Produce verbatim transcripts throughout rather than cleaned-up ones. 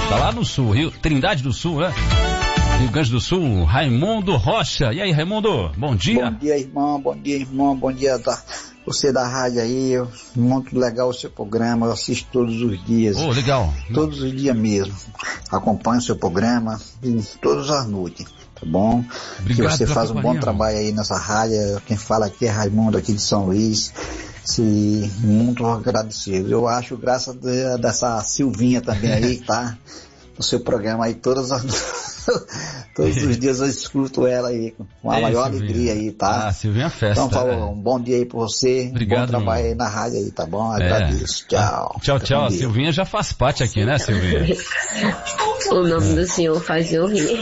Tá lá no sul, Rio, Trindade do Sul, né? Rio Grande do Sul, Raimundo Rocha. E aí, Raimundo, bom dia. Bom dia, irmão, bom dia, irmão, bom dia da, você da rádio aí. Muito legal o seu programa, eu assisto todos os dias. Oh, legal. Todos os dias mesmo. Acompanho o seu programa, todas as noites, tá bom? Obrigado, que você faz um bom companhia, trabalho aí nessa rádio. Quem fala aqui é Raimundo, aqui de São Luís. Se, muito agradecido. Eu acho, graças a dessa Silvinha também aí, tá? No seu programa aí, todas as... Todos os dias eu escuto ela aí com a Ei, maior Silvinha. Alegria aí, tá? Ah, Silvinha é festa. Então, né? um bom dia aí pra você. Obrigado. Bom trabalho aí na rádio aí, tá bom? Agradeço. É. Tchau. Tchau, tchau. A Silvinha já faz parte aqui, né, Silvinha? O nome do senhor faz eu rir.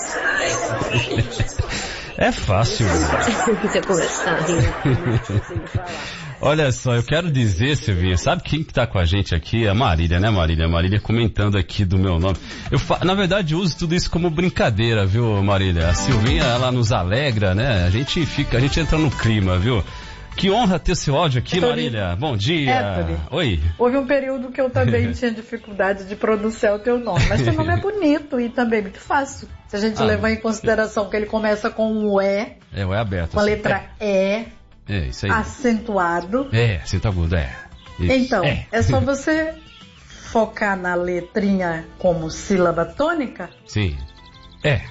É fácil. Se eu começar a rir. Olha só, eu quero dizer, Silvinha, sabe quem que tá com a gente aqui? A Marília, né, Marília? A Marília comentando aqui do meu nome. Eu, na verdade, uso tudo isso como brincadeira, viu, Marília? A Silvinha, ela nos alegra, né? A gente fica, a gente entra no clima, viu? Que honra ter seu áudio aqui, é, Marília. Bom dia. É, Oi. Houve um período que eu também tinha dificuldade de pronunciar o teu nome, mas teu nome é bonito e também muito fácil. Se a gente ah, levar em consideração que ele começa com um E, é, o E aberto. Com a letra é. E. É, isso aí. Acentuado. É, acento agudo, é. Isso. Então, é. é só você focar na letrinha como sílaba tônica. Sim. É.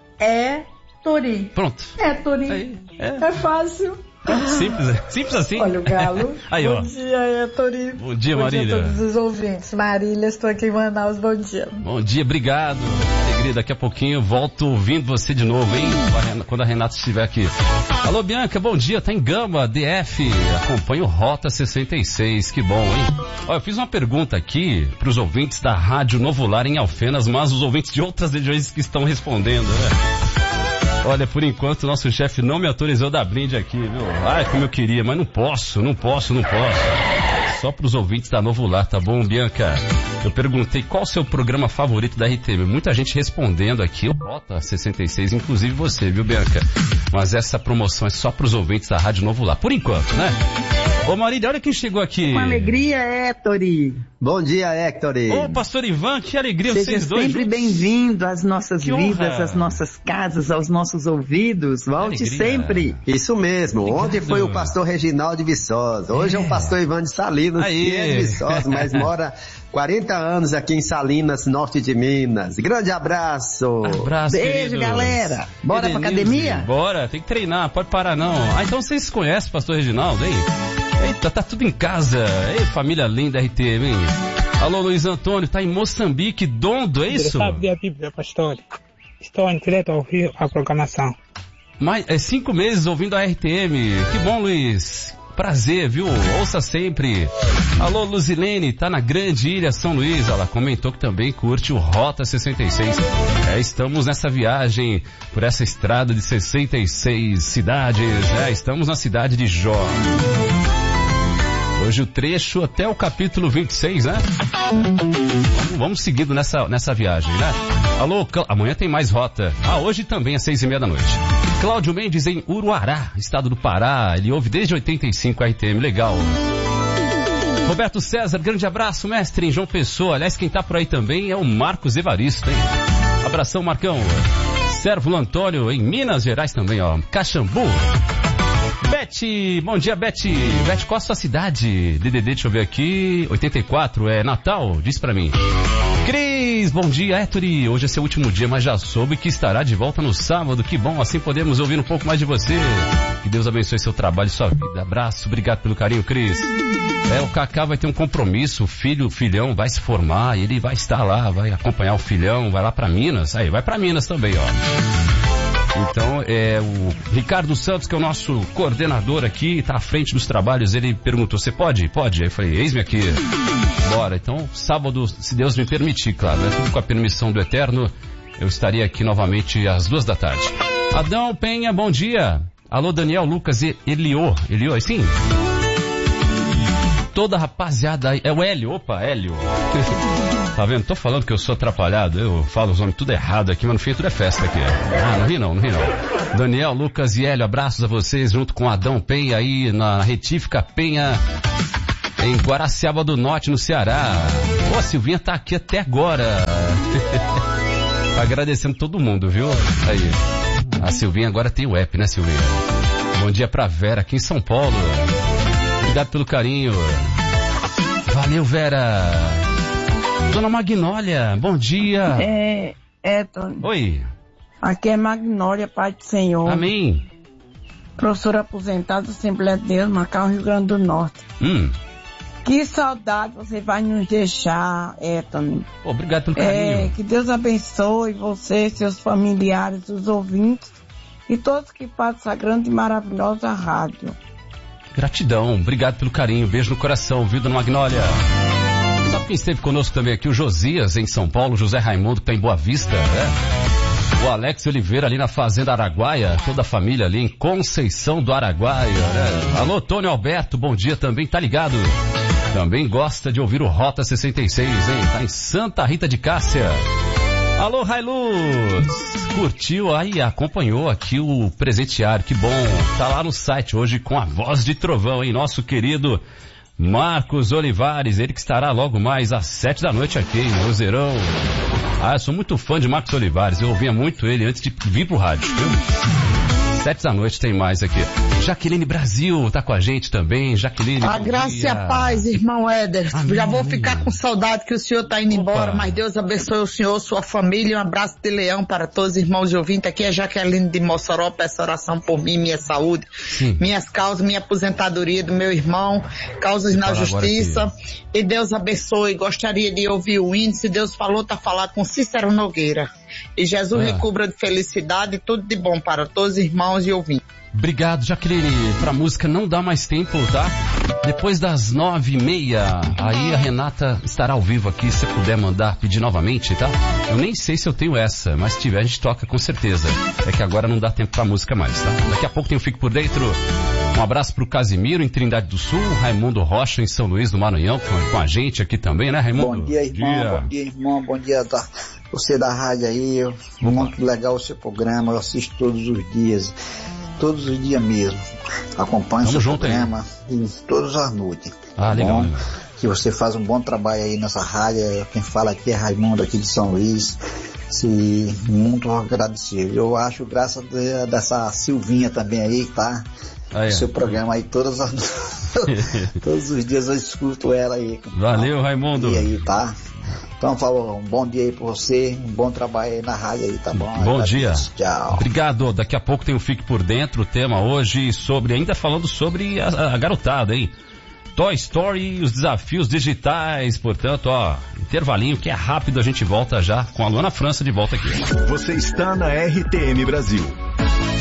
É Tori. Pronto. É Tori. Aí, é. é fácil. Simples, simples assim. Olha o galo. Aí, bom ó. dia, é Tori. Bom dia, bom Marília. Bom dia a todos os ouvintes. Marília, estou aqui em Manaus, bom dia. Bom dia, obrigado. Alegria, daqui a pouquinho eu volto ouvindo você de novo, hein? Quando a Renata estiver aqui. Alô, Bianca, bom dia, tá em Gama, D F, acompanha o Rota sessenta e seis, que bom, hein? Ó, eu fiz uma pergunta aqui pros ouvintes da Rádio Novo Lar em Alfenas, mas os ouvintes de outras regiões que estão respondendo, né? Olha, por enquanto o nosso chefe não me autorizou dar brinde aqui, viu? Ai, como eu queria, mas não posso, não posso, não posso. Só pros ouvintes da Novo Lar, tá bom, Bianca? Eu perguntei qual o seu programa favorito da R T M. Muita gente respondendo aqui, o Rota sessenta e seis, inclusive você, viu, Bianca? Mas essa promoção é só pros ouvintes da Rádio Novo Lar, por enquanto, né? Ô, Marília, olha quem chegou aqui. Com alegria, Héctori. Bom dia, Héctori. Ô, pastor Ivan, que alegria Seja vocês dois. Seja sempre bem-vindo às nossas que vidas, honra. às nossas casas, aos nossos ouvidos. Volte sempre. Isso mesmo. Obrigado. Ontem foi o pastor Reginaldo de Viçosa. Hoje é, é o pastor Ivan de Salinas, Aê. que é de Viçosa, mas mora quarenta anos aqui em Salinas, norte de Minas. Grande abraço. Abraço, beijo, queridos. galera. Bora Edenise, pra academia? Bora, tem que treinar, pode parar não. Ah, então vocês conhecem o pastor Reginaldo, hein? Eita, tá tudo em casa. Ei, família linda R T M, hein? Alô, Luiz Antônio, tá em Moçambique, Dondo, é isso? Sabe a Bíblia, pastor. Estou em direto a ouvir a programação. Mas é cinco meses ouvindo a R T M. Que bom, Luiz. Prazer, viu? Ouça sempre. Alô, Luzilene, tá na Grande Ilha, São Luís. Ela comentou que também curte o Rota sessenta e seis. É, estamos nessa viagem por essa estrada de sessenta e seis cidades. É, estamos na cidade de Jó. Hoje o trecho até o capítulo vinte e seis, né? Vamos, vamos seguindo nessa, nessa viagem, né? Alô, Cl... amanhã tem mais Rota. Ah, hoje também às seis e meia da noite. Cláudio Mendes em Uruará, estado do Pará. Ele ouve desde oitenta e cinco a R T M, legal. Roberto César, grande abraço, mestre em João Pessoa. Aliás, quem tá por aí também é o Marcos Evaristo, hein? Abração, Marcão. Sérvulo Antônio em Minas Gerais também, ó. Caxambu. Bete, bom dia, Bete. Bete, qual a sua cidade? D D D, deixa eu ver aqui. oitenta e quatro, é Natal? Diz pra mim. Cris, bom dia, Héctori. Hoje é seu último dia, mas já soube que estará de volta no sábado. Que bom, assim podemos ouvir um pouco mais de você. Que Deus abençoe seu trabalho e sua vida. Abraço, obrigado pelo carinho, Cris. É, o Cacá vai ter um compromisso, o filho, o filhão vai se formar, ele vai estar lá, vai acompanhar o filhão, vai lá pra Minas. Aí, vai pra Minas também, ó. Então, é, o Ricardo Santos, que é o nosso coordenador aqui, tá à frente dos trabalhos, ele perguntou, você pode? Pode. Aí eu falei, eis-me aqui. Bora. Então, sábado, se Deus me permitir, claro, né? Tudo com a permissão do Eterno, eu estaria aqui novamente às duas da tarde. Adão Penha, bom dia. Alô, Daniel, Lucas e Eliô. Eliô, sim? Toda a rapaziada aí. É o Hélio, opa, Hélio. Tá vendo? Tô falando que eu sou atrapalhado, eu falo os nomes tudo errado aqui, mas no fim tudo é festa aqui. Ah, não ri não, não ri não. Daniel, Lucas e Hélio, abraços a vocês, junto com Adão Penha aí na Retífica Penha, em Guaraciaba do Norte, no Ceará. Pô, a Silvinha tá aqui até agora. Agradecendo todo mundo, viu? Aí. A Silvinha agora tem o app, né, Silvinha? Bom dia pra Vera aqui em São Paulo. Obrigado pelo carinho. Valeu, Vera. Dona Magnólia, bom dia. É, é, Tony. Oi. Aqui é Magnólia, Pai do Senhor. Amém. Professora aposentada, Assembleia de Deus, Macau, Rio Grande do Norte. Hum. Que saudade você vai nos deixar, Etony. Obrigado pelo carinho. É, que Deus abençoe você, seus familiares, os ouvintes e todos que fazem essa grande e maravilhosa rádio. Gratidão, obrigado pelo carinho, beijo no coração, viu, Dona Magnólia? Sabe quem esteve conosco também aqui? O Josias, em São Paulo, José Raimundo, que está em Boa Vista, né? O Alex Oliveira ali na Fazenda Araguaia, toda a família ali em Conceição do Araguaia, né? Alô, Tônio Alberto, bom dia também, tá ligado? Também gosta de ouvir o Rota sessenta e seis, hein? Tá em Santa Rita de Cássia. Alô, Railuz! Curtiu aí, acompanhou aqui o presenteário, que bom. Tá lá no site hoje com a voz de trovão, hein? Nosso querido Marcos Olivares, ele que estará logo mais às sete da noite aqui em Roseirão. Ah, eu sou muito fã de Marcos Olivares, eu ouvia muito ele antes de vir pro rádio, viu? Sete da noite tem mais aqui. Jaqueline Brasil tá com a gente também. Jaqueline, a graça dia. E a paz, irmão Éder. Amém. Já vou ficar com saudade que o senhor tá indo Opa. embora, mas Deus abençoe o senhor, sua família. Um abraço de leão para todos os irmãos e ouvintes. Aqui é Jaqueline de Mossoró, peço oração por mim, minha saúde, Sim. minhas causas, minha aposentadoria do meu irmão, causas na justiça. E Deus abençoe. Gostaria de ouvir o índice. Deus falou, tá falado com Cícero Nogueira. E Jesus é. recubra de felicidade e tudo de bom para todos os irmãos e ouvintes. Obrigado, Jaqueline. Pra música não dá mais tempo, tá? Depois das nove e meia, aí a Renata estará ao vivo aqui, se puder mandar pedir novamente, tá? Eu nem sei se eu tenho essa, mas se tiver a gente toca com certeza. É que agora não dá tempo pra música mais, tá? Daqui a pouco tem o Fique Por Dentro. Um abraço pro Casimiro em Trindade do Sul, Raimundo Rocha em São Luís do Maranhão, com, com a gente aqui também, né, Raimundo? Bom dia, irmão. Dia. Bom dia, irmão. Bom dia, tá? Você da rádio aí, eu, muito legal o seu programa, eu assisto todos os dias, todos os dias mesmo, acompanho o seu programa e todas as noites. Ah, legal. Bom, que você faz um bom trabalho aí nessa rádio, quem fala aqui é Raimundo aqui de São Luís, se, muito agradecido. Eu acho graças a dessa Silvinha também aí, tá? Ah, é. O seu programa aí, todas as, todos os dias eu escuto ela aí. Valeu, Raimundo. E aí, tá? Então, por favor, um bom dia aí pra você, um bom trabalho aí na rádio aí, tá bom? Bom dia. Tchau. Obrigado. Daqui a pouco tem o Fique Por Dentro, o tema hoje sobre, ainda falando sobre a, a garotada, hein? Toy Story e os desafios digitais, portanto, ó, intervalinho que é rápido, a gente volta já com a Luana França de volta aqui. Você está na R T M Brasil.